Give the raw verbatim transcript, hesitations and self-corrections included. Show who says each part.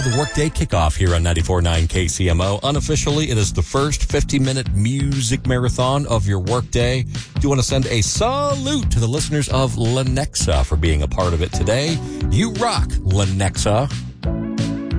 Speaker 1: The workday kickoff here on ninety-four point nine K C M O. Unofficially, it is the first fifty-minute music marathon of your workday. Do you want to send a salute to the listeners of Lenexa for being a part of it today? You rock, Lenexa.